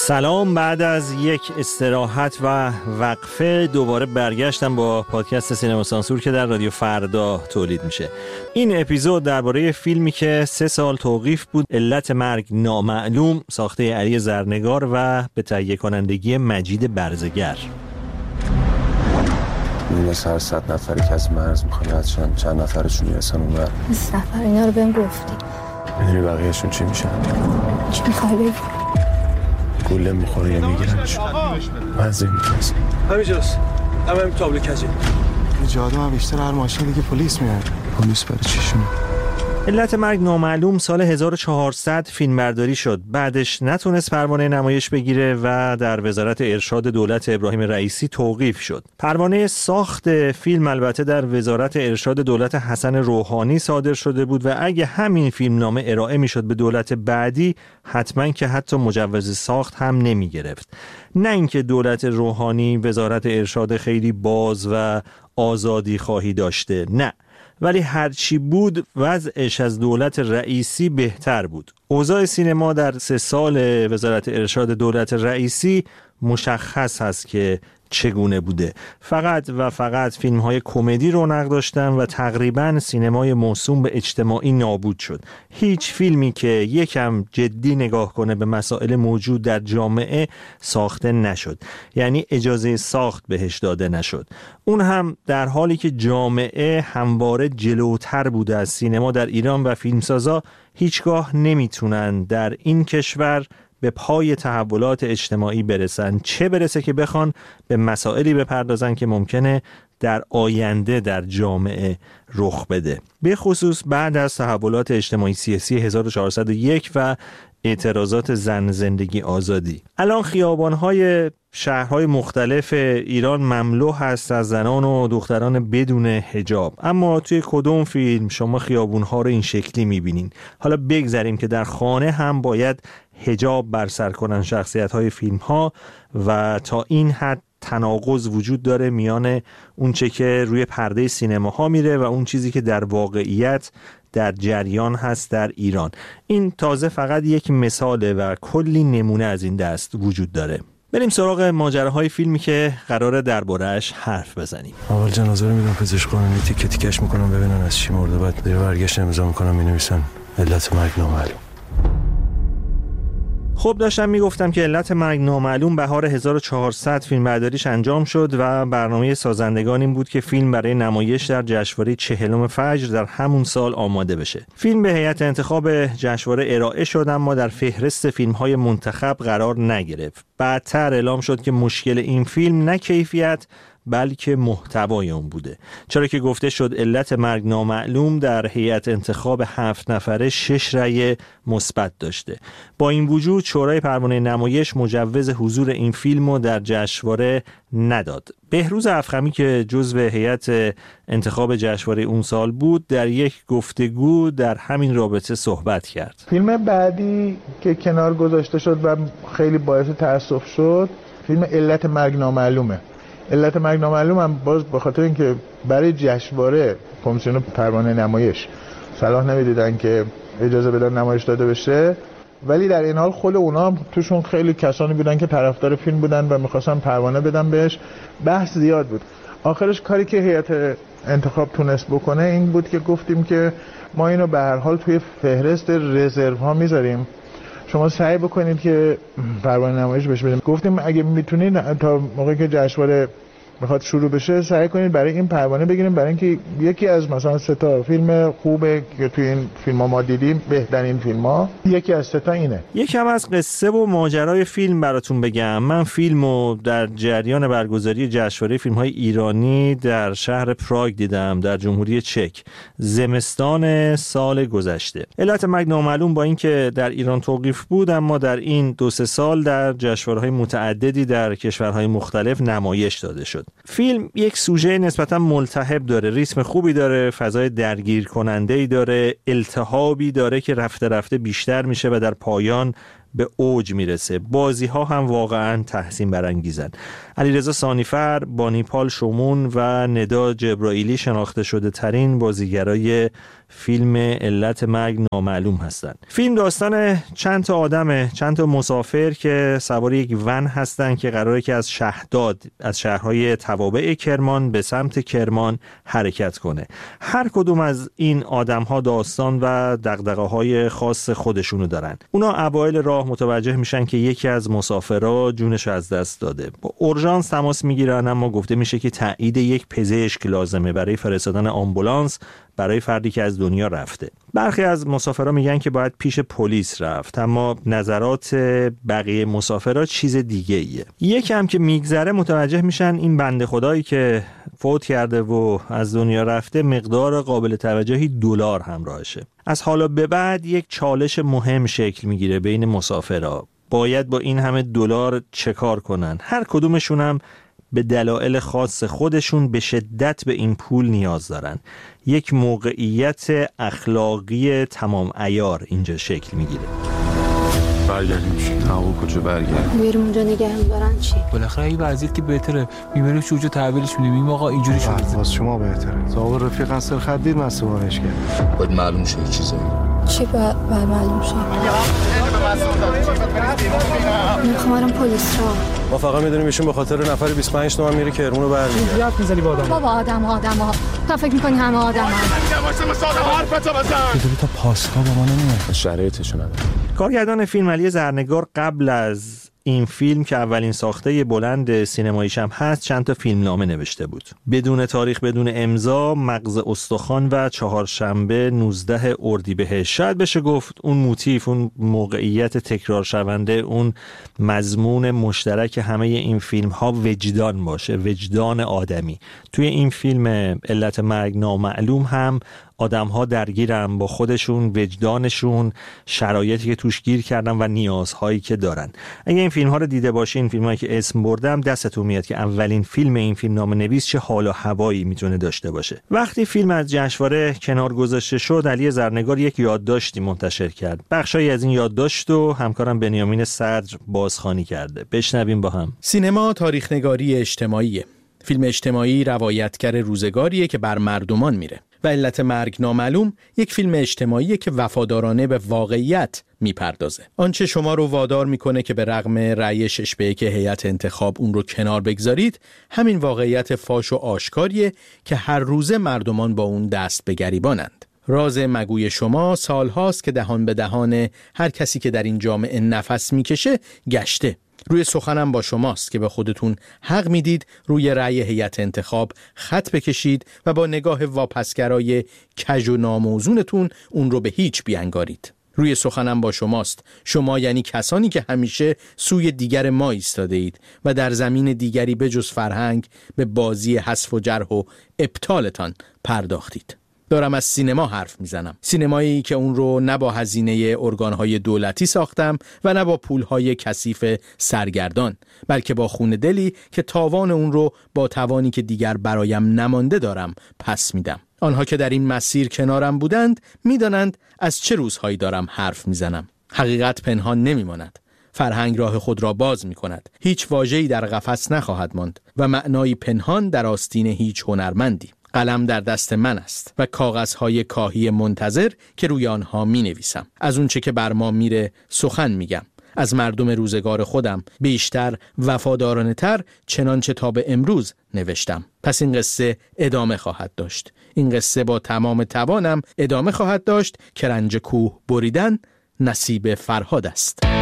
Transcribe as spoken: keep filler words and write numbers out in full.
سلام، بعد از یک استراحت و وقفه دوباره برگشتم با پادکست سینما سانسور که در رادیو فردا تولید میشه. این اپیزود درباره فیلمی که سه سال توقیف بود، علت مرگ نامعلوم، ساخته علی زرنگار و به تهیه کنندگی مجید برزگر. این سر صد نفری که از مرز میخوان ردشن، چند نفرشون میرسن اون ور؟ بیست نفر. اینا رو بهم گفتی. میدونی بقیهشون چی میشن؟ چی میخوای بگی؟ گله میخوره یا میگیرنشون. من زیر میتونست همینجاست. همه همین تابلو کجی این جاده هم بیشتر هر ماشین دیگه پلیس میاد. پلیس برای چیشونه؟ علت مرگ نامعلوم سال هزار و چهارصد فیلمبرداری شد. بعدش نتونست پروانه نمایش بگیره و در وزارت ارشاد دولت ابراهیم رئیسی توقیف شد. پروانه ساخت فیلم البته در وزارت ارشاد دولت حسن روحانی صادر شده بود و اگه همین فیلمنامه ارائه میشد به دولت بعدی، حتما که حتی مجوز ساخت هم نمی گرفت. نه اینکه دولت روحانی وزارت ارشاد خیلی باز و آزادی خواهی داشته، نه، ولی هرچی بود وضعش از دولت رئیسی بهتر بود. اوضاع سینما در سه سال وزارت ارشاد دولت رئیسی مشخص هست که چگونه بوده. فقط و فقط فیلم‌های کمدی رونق داشتن و تقریباً سینمای موسوم به اجتماعی نابود شد. هیچ فیلمی که یکم جدی نگاه کنه به مسائل موجود در جامعه ساخته نشد. یعنی اجازه ساخت بهش داده نشد. اون هم در حالی که جامعه همواره جلوتر بوده از سینما در ایران و فیلمسازا هیچگاه نمیتونن در این کشور به پای تحولات اجتماعی برسن، چه برسه که بخوان به مسائلی بپردازن که ممکنه در آینده در جامعه رخ بده، به خصوص بعد از تحولات اجتماعی سیاسی هزار و چهارصد و یک و اعتراضات زن زندگی آزادی. الان خیابان‌های شهرهای مختلف ایران مملو هست از زنان و دختران بدون حجاب، اما توی کدوم فیلم شما خیابون‌ها رو این شکلی می‌بینین؟ حالا بگذاریم که در خانه هم باید حجاب بر سر کنن شخصیت‌های فیلم‌ها و تا این حد تناقض وجود داره میان اون چه که روی پرده سینماها میره و اون چیزی که در واقعیت در جریان هست در ایران. این تازه فقط یک مثاله و کلی نمونه از این دست وجود داره. بریم سراغ ماجراهای فیلمی که قراره درباره‌اش حرف بزنیم. اول جنازه رو میدونم پزشک قانونی تیکه تیکش میکنم ببینن از چی مرده، بعد دیگه برگشت امضا میکنم مینویسن علت مرگ نامعلوم. خب داشتم میگفتم که علت مرگ نامعلوم بهار هزار و چهارصد فیلمبرداریش انجام شد و برنامه سازندگان این بود که فیلم برای نمایش در جشنواره چهلم فجر در همون سال آماده بشه. فیلم به هیئت انتخاب جشنواره ارائه شد اما در فهرست فیلم‌های منتخب قرار نگرفت. بعدتر اعلام شد که مشکل این فیلم نه کیفیت بلکه محتوای اون بوده، چرا که گفته شد علت مرگ نامعلوم در هیئت انتخاب هفت نفره شش رأی مثبت داشته. با این وجود شورای پروانه نمایش مجوز حضور این فیلمو در جشنواره نداد. بهروز افخمی که جزو هیئت انتخاب جشنواره اون سال بود در یک گفتگو در همین رابطه صحبت کرد. فیلم بعدی که کنار گذاشته شد و خیلی باعث تأسف شد فیلم علت مرگ نامعلومه. علت مرگ نامعلوم هم باز به خاطر اینکه برای جشنواره کمیسیون پروانه نمایش صلاح نمیدیدن که اجازه بدن نمایش داده بشه، ولی در این حال خود اونا هم توشون خیلی کسانی بودن که طرفدار فیلم بودن و میخواستن پروانه بدن بهش. بحث زیاد بود. آخرش کاری که هیئت انتخاب تونست بکنه این بود که گفتیم که ما اینو به هر حال توی فهرست رزرو ها میذاریم، شما سعی بکنید که پروانه نمایش بشه بدیم. گفتیم اگه میتونید تا موقعی که جشنواره میخواد شروع بشه سعی کنید برای این پروانه بگیریم، برای اینکه یکی از مثلا سه تا فیلم خوبه که توی این فیلم‌ها ما دیدیم، بهترین فیلم‌ها یکی از سه تا اینه. یکم از قصه و ماجرای فیلم براتون بگم. من فیلمو در جریان برگزاری جشنواره فیلم‌های ایرانی در شهر پراگ دیدم، در جمهوری چک، زمستان سال گذشته. علت مرگ نامعلوم با اینکه در ایران توقیف بود اما در این دو سه سال در جشنواره‌های متعددی در کشورهای مختلف نمایش داده شد. فیلم یک سوژه نسبتا ملتهب داره، ریتم خوبی داره، فضای درگیر کننده‌ای داره، التهابی داره که رفته رفته بیشتر میشه و در پایان به اوج میرسه. بازی ها هم واقعا تحسین برانگیزن. علیرضا سانیفر، بانیپال شومون و ندا جبرائیلی شناخته شده ترین بازیگرای فیلم علت مرگ نامعلوم هستند. فیلم داستان چند تا آدمه، چند تا مسافر که سوار یک ون هستن که قراره که از شهداد، از شهرهای توابع کرمان به سمت کرمان حرکت کنه. هر کدوم از این آدم‌ها داستان و دغدغه‌های خاص خودشونو دارن. اونا اوایل راه متوجه میشن که یکی از مسافرها جونش از دست داده. با اورژانس تماس میگیرن، اما گفته میشه که تایید یک پزشک لازمه برای فرستادن آمبولانس برای فردی که از دنیا رفته. برخی از مسافرها میگن که باید پیش پلیس رفت، اما نظرات بقیه مسافرها چیز دیگه ایه. یکم که میگذره متوجه میشن این بنده خدایی که فوت کرده و از دنیا رفته مقدار قابل توجهی دلار همراهشه. از حالا به بعد یک چالش مهم شکل میگیره بین مسافرها. باید با این همه دلار چه کار کنن؟ هر کدومشون هم به دلایل خاص خودشون به شدت به این پول نیاز دارن. یک موقعیت اخلاقی تمام عیار اینجا شکل میگیره. برگردیم چی؟ هوا کجا برگردیم؟ بریم اونجا نگه هم دارن چی؟ بالاخره این وضعیت که بهتره میبریم شوجا تحویلش میدیم. این آقا اینجوری شد. واسه شما بهتره. زاور رفیق اصل خدیر مسئولش کرد. باید معلوم شه چیزی. چی باید معلوم شه؟ میخوام پلیس را. ما فقط میدونیم ایشون به خاطر نفر بیست و پنج تومن میره کرمون رو برمی‌گرده. زیاد میزنی با آدم. بابا آدم آدما. تا فکر می‌کنی همه آدما. دیدی تا پاستا با ما نمیاد. شرایطشون نداره. کارگردان فیلم علی زرنگار قبل از این فیلم که اولین ساخته بلند سینماییش هم هست چند تا فیلمنامه نوشته بود. بدون تاریخ، بدون امضا، مغز استخوان و چهارشنبه نوزده اردیبهشت. شاید بشه گفت اون موتیف، اون موقعیت تکرار شونده، اون مضمون مشترک همه این فیلم ها وجدان باشه، وجدان آدمی. توی این فیلم علت مرگ نامعلوم هم آدم ها درگیرن با خودشون، وجدانشون، شرایطی که توش گیر کردن و نیازهایی که دارن. اگه این فیلم ها رو دیده باشین، فیلم هایی که اسم بردم، دستتون میاد که اولین فیلم این فیلم نام نویس چه حال و هوایی میتونه داشته باشه. وقتی فیلم از جشنواره کنار گذاشته شد، علی زرنگار یک یادداشتی منتشر کرد. بخشایی از این یادداشت رو همکارم بنیامین صدر بازخوانی کرده. بشنویم با هم. سینما تاریخ‌نگاری اجتماعیه. فیلم اجتماعی روایتگر روزگاریه که بر مردمان میره. و علت مرگ نامعلوم یک فیلم اجتماعیه که وفادارانه به واقعیت میپردازه. آنچه شما رو وادار میکنه که به رغم رأی شش به یک هیئت انتخاب اون رو کنار بگذارید، همین واقعیت فاش و آشکاریه که هر روزه مردمان با اون دست به گریبانند. راز مگوی شما سالهاست که دهان به دهان هر کسی که در این جامعه نفس میکشه گشته. روی سخنم با شماست که به خودتون حق میدید روی رأی هیئت انتخاب خط بکشید و با نگاه واپسگرای کج و ناموزونتون اون رو به هیچ بیانگارید. روی سخنم با شماست. شما یعنی کسانی که همیشه سوی دیگر ما ایستاده اید و در زمین دیگری بجز فرهنگ به بازی حذف و جرح و ابطالتان پرداختید. دارم از سینما حرف میزنم. سینمایی که اون رو نه با هزینه ارگانهای دولتی ساختم و نه با پولهای کثیف سرگردان، بلکه با خون دلی که تاوان اون رو با توانی که دیگر برایم نمانده دارم پس میدم. آنها که در این مسیر کنارم بودند میدانند از چه روزهایی دارم حرف میزنم. حقیقت پنهان نمیماند. فرهنگ راه خود را باز می کند. هیچ واژه‌ای در قفس نخواهد ماند و معنای پنهان در آستین هیچ هنرمندی. قلم در دست من است و کاغذهای کاهی منتظر که روی آنها می نویسم. از اون چه که بر ما میره سخن میگم. از مردم روزگار خودم بیشتر وفادارانه تر چنانچه تا به امروز نوشتم. پس این قصه ادامه خواهد داشت. این قصه با تمام توانم ادامه خواهد داشت که رنج کوه بریدن نصیب فرهاد است.